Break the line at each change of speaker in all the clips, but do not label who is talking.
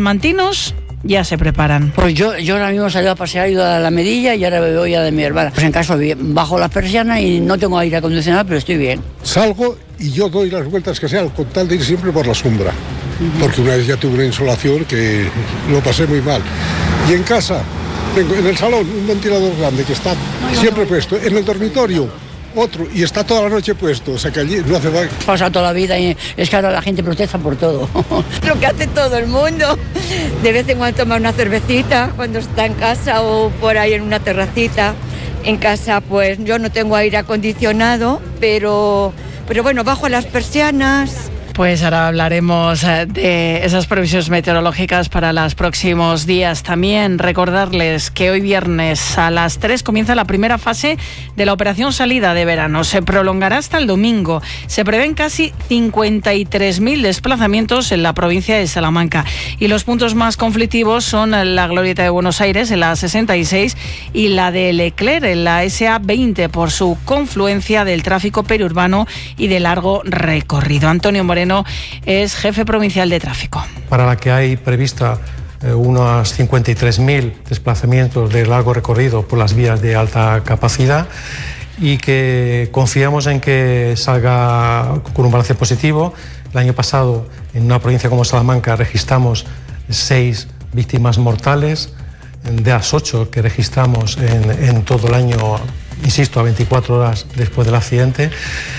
salmantinos ya se preparan.
Pues yo ahora mismo salí a pasear, he ido a la Medilla y ahora voy a de mi hermana. Pues en caso bajo las persianas y no tengo aire acondicionado, pero estoy bien.
Salgo y yo doy las vueltas que sean, con tal de ir siempre por la sombra. Porque una vez ya tuve una insolación que lo pasé muy mal. Y en casa, tengo en el salón un ventilador grande que está siempre puesto. En el dormitorio otro, y está toda la noche puesto, o sea que allí no hace mal.
Pasa toda la vida y es que ahora la gente protesta por todo.
Lo que hace todo el mundo. De vez en cuando toma una cervecita cuando está en casa o por ahí en una terracita. En casa pues yo no tengo aire acondicionado, pero bueno, bajo las persianas.
Pues ahora hablaremos de esas previsiones meteorológicas para los próximos días. También recordarles que hoy viernes a las 3 comienza la primera fase de la operación salida de verano. Se prolongará hasta el domingo. Se prevén casi 53.000 desplazamientos en la provincia de Salamanca. Y los puntos más conflictivos son la Glorieta de Buenos Aires, en la 66, y la de Leclerc, en la SA20, por su confluencia del tráfico periurbano y de largo recorrido. Antonio Moreno es jefe provincial de tráfico.
Para la que hay prevista unos 53.000 desplazamientos de largo recorrido por las vías de alta capacidad y que confiamos en que salga con un balance positivo. El año pasado, en una provincia como Salamanca, registramos 6 víctimas mortales de las 8 que registramos en todo el año, insisto, a 24 horas después del accidente.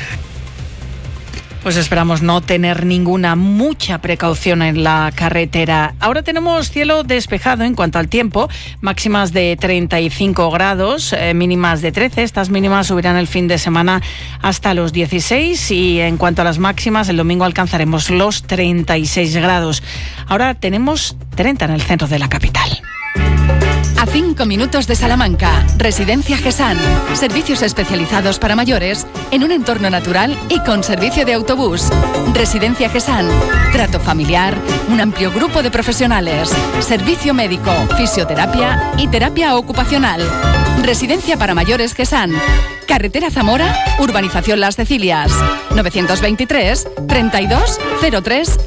Pues esperamos no tener mucha precaución en la carretera. Ahora tenemos cielo despejado en cuanto al tiempo, máximas de 35 grados, mínimas de 13. Estas mínimas subirán el fin de semana hasta los 16 y en cuanto a las máximas, el domingo alcanzaremos los 36 grados. Ahora tenemos 30 en el centro de la capital.
A 5 minutos de Salamanca, Residencia GESAN. Servicios especializados para mayores en un entorno natural y con servicio de autobús. Residencia GESAN. Trato familiar, un amplio grupo de profesionales. Servicio médico, fisioterapia y terapia ocupacional. Residencia para mayores GESAN. Carretera Zamora, Urbanización Las Cecilias. 923 32 03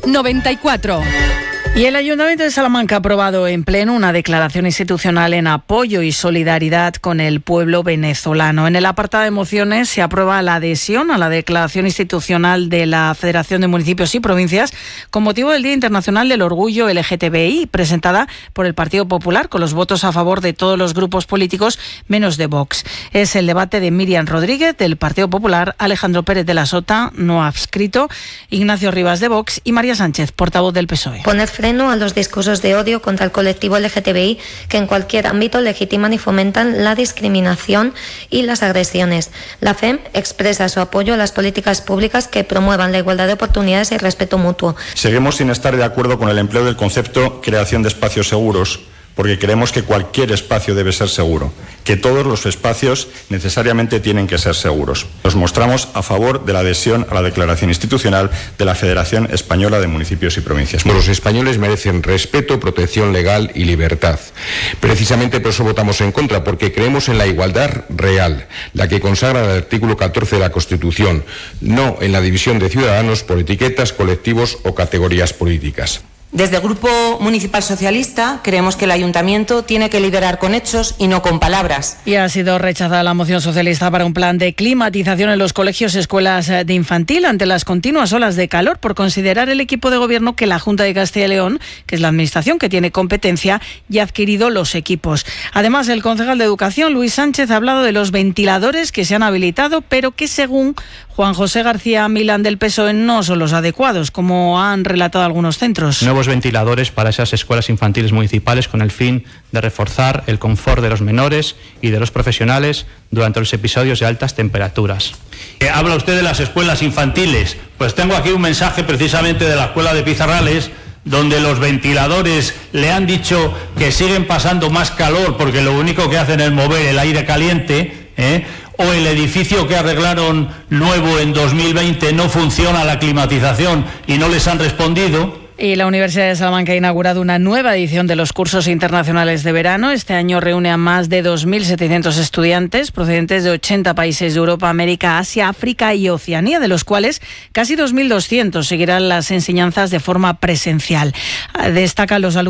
94.
Y el Ayuntamiento de Salamanca ha aprobado en pleno una declaración institucional en apoyo y solidaridad con el pueblo venezolano. En el apartado de mociones se aprueba la adhesión a la declaración institucional de la Federación de Municipios y Provincias con motivo del Día Internacional del Orgullo LGTBI, presentada por el Partido Popular con los votos a favor de todos los grupos políticos menos de Vox. Es el debate de Miriam Rodríguez del Partido Popular, Alejandro Pérez de la Sota, no adscrito, Ignacio Rivas de Vox y María Sánchez, portavoz del PSOE.
Poner freno a los discursos de odio contra el colectivo LGTBI que en cualquier ámbito legitiman y fomentan la discriminación y las agresiones. La FEM expresa su apoyo a las políticas públicas que promuevan la igualdad de oportunidades y el respeto mutuo.
Seguimos sin estar de acuerdo con el empleo del concepto creación de espacios seguros, porque creemos que cualquier espacio debe ser seguro, que todos los espacios necesariamente tienen que ser seguros. Nos mostramos a favor de la adhesión a la declaración institucional de la Federación Española de Municipios y Provincias.
Los españoles merecen respeto, protección legal y libertad. Precisamente por eso votamos en contra, porque creemos en la igualdad real, la que consagra el artículo 14 de la Constitución, no en la división de ciudadanos por etiquetas, colectivos o categorías políticas.
Desde el Grupo Municipal Socialista creemos que el Ayuntamiento tiene que liderar con hechos y no con palabras.
Y ha sido rechazada la moción socialista para un plan de climatización en los colegios y escuelas de infantil ante las continuas olas de calor por considerar el equipo de gobierno que la Junta de Castilla y León, que es la administración que tiene competencia, ya ha adquirido los equipos. Además, el concejal de Educación, Luis Sánchez, ha hablado de los ventiladores que se han habilitado, pero que según Juan José García Milán del PSOE no son los adecuados, como han relatado algunos centros.
Nuevos ventiladores para esas escuelas infantiles municipales con el fin de reforzar el confort de los menores y de los profesionales durante los episodios de altas temperaturas.
Habla usted de las escuelas infantiles. Pues tengo aquí un mensaje precisamente de la escuela de Pizarrales, donde los ventiladores le han dicho que siguen pasando más calor porque lo único que hacen es mover el aire caliente, o el edificio que arreglaron nuevo en 2020 no funciona la climatización y no les han respondido.
Y la Universidad de Salamanca ha inaugurado una nueva edición de los cursos internacionales de verano. Este año reúne a más de 2.700 estudiantes procedentes de 80 países de Europa, América, Asia, África y Oceanía, de los cuales casi 2.200 seguirán las enseñanzas de forma presencial. Destacan los alumnos